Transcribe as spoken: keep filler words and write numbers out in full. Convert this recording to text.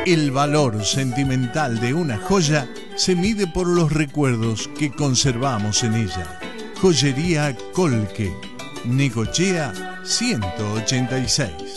El valor sentimental de una joya se mide por los recuerdos que conservamos en ella. Joyería Colque, Necochea ciento ochenta y seis.